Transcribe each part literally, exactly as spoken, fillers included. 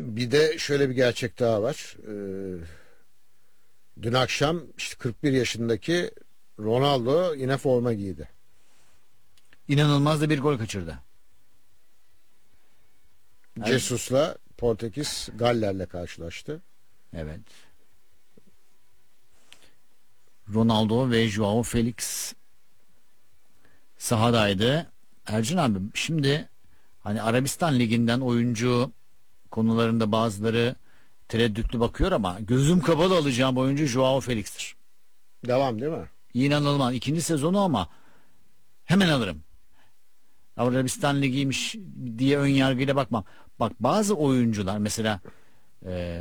Bir de şöyle bir gerçek daha var. Ee, dün akşam işte kırk bir yaşındaki Ronaldo yine forma giydi. İnanılmaz da bir gol kaçırdı. Evet. Jesus'la Portekiz Galler'le karşılaştı. Evet. Ronaldo ve Joao Felix sahadaydı. Ercan abi, şimdi hani Arabistan Ligi'nden oyuncu konularında bazıları tereddütlü bakıyor ama gözüm kapalı alacağım oyuncu Joao Felix'tir. Devam değil mi? İnanılmaz. İkinci sezonu ama hemen alırım. Arabistan Ligi'ymiş diye ön yargıyla bakmam. Bak, bazı oyuncular mesela e,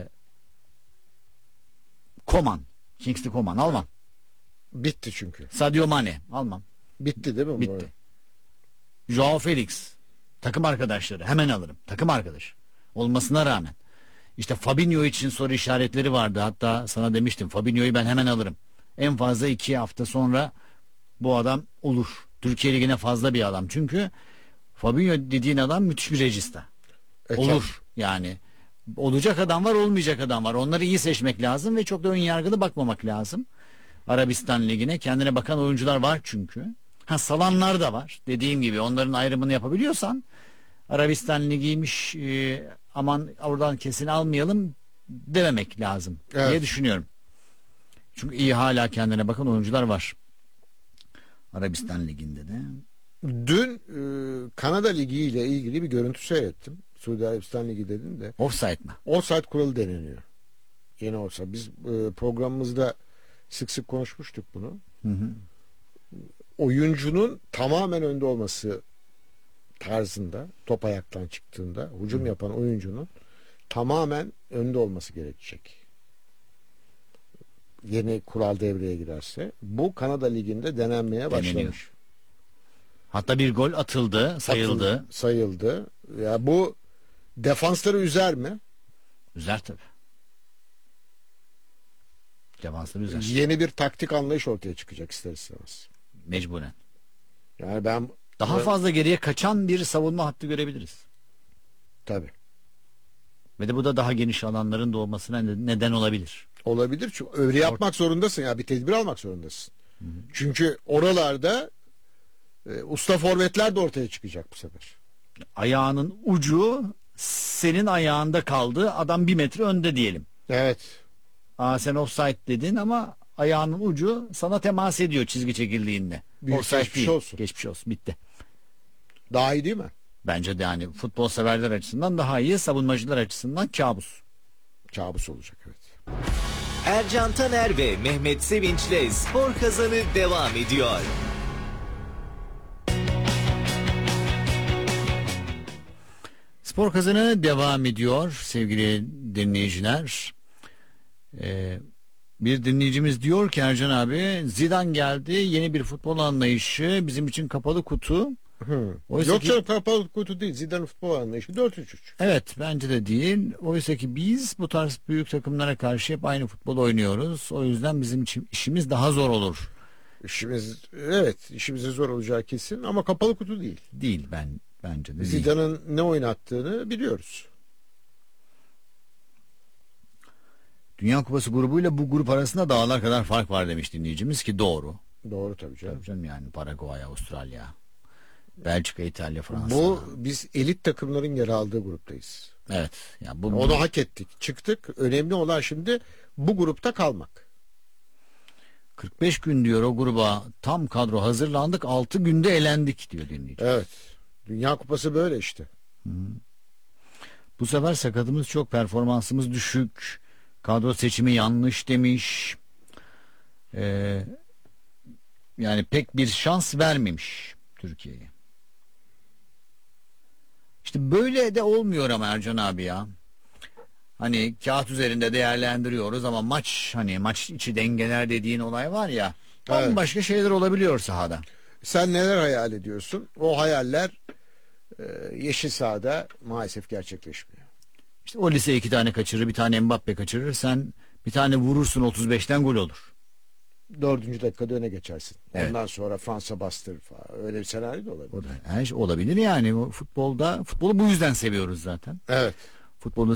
Koman, Kingsley Coman almam. Bitti çünkü. Sadio Mane almam. Bitti değil mi? Bitti. Joao Felix takım arkadaşları hemen alırım. Takım arkadaş olmasına rağmen. İşte Fabinho için soru işaretleri vardı. Hatta sana demiştim, Fabinho'yu ben hemen alırım. En fazla iki hafta sonra bu adam olur. Türkiye Ligi'ne fazla bir adam. Çünkü Fabinho dediğin adam müthiş bir regista. E, Olur yani. Olacak adam var, olmayacak adam var. Onları iyi seçmek lazım ve çok da ön yargılı bakmamak lazım. Arabistan Ligi'ne kendine bakan oyuncular var çünkü. Ha, salanlar da var. Dediğim gibi onların ayrımını yapabiliyorsan Arabistan Ligi'ymiş, e, aman oradan kesin almayalım dememek lazım Evet. diye düşünüyorum. Çünkü iyi hala kendine bakan oyuncular var. Arabistan Ligi'nde de. Dün e, Kanada Ligi ile ilgili bir görüntü seyrettim. Suudi Arabistan Ligi dedin de. Offside mi? Offside kuralı deneniyor. Yeni olsa. Biz e, programımızda sık sık konuşmuştuk bunu. Hı hı. Oyuncunun tamamen önde olması tarzında, top ayaktan çıktığında hücum Hı. yapan oyuncunun tamamen önde olması gerekecek. Yeni kural devreye girerse. Bu Kanada Ligi'nde denenmeye başlamış. Deneniyor. Hatta bir gol atıldı, sayıldı. Atıldı, sayıldı. Ya bu defansları üzer mi? Üzer tabii. Defansları üzer. Yeni bir taktik anlayış ortaya çıkacak ister istemez. Mecburen. Yani ben Daha ben, fazla geriye kaçan bir savunma hattı görebiliriz. tabii. Ve de bu da daha geniş alanların doğmasına neden olabilir. Olabilir, çünkü övre yapmak zorundasın ya, bir tedbir almak zorundasın. Hı hı. Çünkü oralarda e, usta forvetler de ortaya çıkacak bu sefer. Ayağının ucu senin ayağında kaldı. Adam bir metre önde diyelim. Evet. Aa, sen offside dedin ama ayağının ucu sana temas ediyor çizgi çekildiğinde. Büyük Offside geçmiş değil. olsun. Geçmiş olsun. Bitti. Daha iyi değil mi? Bence de yani futbol severler açısından daha iyi, savunmacılar açısından kabus. Kabus olacak, evet. Ercan Taner ve Mehmet Sevinç'le Spor Kazanı devam ediyor. Spor Kazanı devam ediyor sevgili dinleyiciler. Ee, bir dinleyicimiz diyor ki, Ercan abi, Zidane geldi, yeni bir futbol anlayışı, bizim için kapalı kutu. Oysa Yok ki, canım, kapalı kutu değil. Zidane futbol anlayışı dört üç üç. evet, bence de değil. Oysa ki biz bu tarz büyük takımlara karşı hep aynı futbol oynuyoruz. O yüzden bizim için işimiz daha zor olur. İşimiz, evet, işimizin zor olacağı kesin ama kapalı kutu değil. Değil, ben bence de değil. Zidane'ın ne oynattığını biliyoruz. Dünya Kupası grubuyla bu grup arasında dağlar kadar fark var demiş dinleyicimiz, ki doğru. Doğru tabii canım. Tabii canım, yani Paraguay, Avustralya, Belçika, İtalya, Fransa. Bu, biz elit takımların yer aldığı gruptayız. Evet. Ya bu, Onu hak ettik. Çıktık. Önemli olan şimdi bu grupta kalmak. kırk beş gün diyor o gruba, tam kadro hazırlandık, altı günde elendik diyor dinleyici. Evet. Dünya Kupası böyle işte. Hı. Bu sefer sakatımız çok, performansımız düşük, kadro seçimi yanlış demiş. Ee, yani pek bir şans vermemiş Türkiye'ye. İşte böyle de olmuyor ama Ercan abi ya. Hani kağıt üzerinde değerlendiriyoruz ama maç, hani maç içi dengeler dediğin olay var ya, Evet. bambaşka şeyler olabiliyor sahada. Sen neler hayal ediyorsun? O hayaller e, yeşil sahada maalesef gerçekleşmiyor. İşte o lise iki tane kaçırır, bir tane Mbappe kaçırır, sen bir tane vurursun, otuz beşten gol olur. Dördüncü dakikada öne geçersin. Evet. Ondan sonra Fransa bastırır falan. Öyle bir senaryo da olabilir. O da her şey olabilir yani. O futbolda, futbolu bu yüzden seviyoruz zaten. Evet. Futbolu